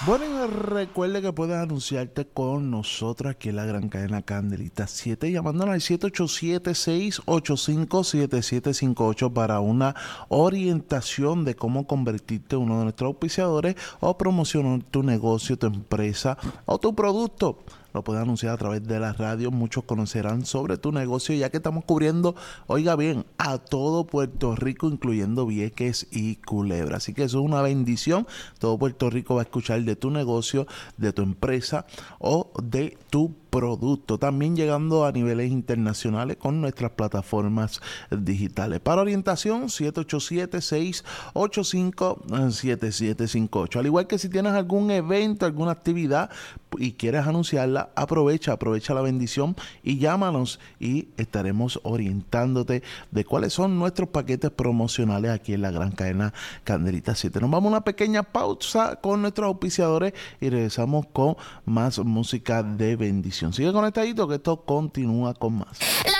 Bueno, y recuerde que puedes anunciarte con nosotros aquí en la Gran Cadena Candelita 7, llamándonos al 787-685-7758 para una orientación de cómo convertirte en uno de nuestros auspiciadores o promocionar tu negocio, tu empresa o tu producto. Lo puedes anunciar a través de la radio. Muchos conocerán sobre tu negocio, ya que estamos cubriendo, oiga bien, a todo Puerto Rico, incluyendo Vieques y Culebra. Así que eso es una bendición. Todo Puerto Rico va a escuchar de tu negocio, de tu empresa o de tu producto. También llegando a niveles internacionales con nuestras plataformas digitales. Para orientación, 787-685-7758. Al igual que si tienes algún evento, alguna actividad y quieres anunciarla, aprovecha la bendición y llámanos y estaremos orientándote de cuáles son nuestros paquetes promocionales aquí en la Gran Cadena Candelita 7. Nos vamos a una pequeña pausa con nuestros auspiciadores y regresamos con más música de bendición. Sigue conectadito que esto continúa con más.